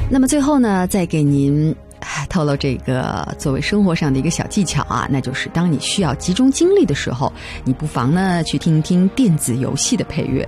那么最后呢，再给您透露这个作为生活上的一个小技巧啊，那就是当你需要集中精力的时候，你不妨呢去听听电子游戏的配乐。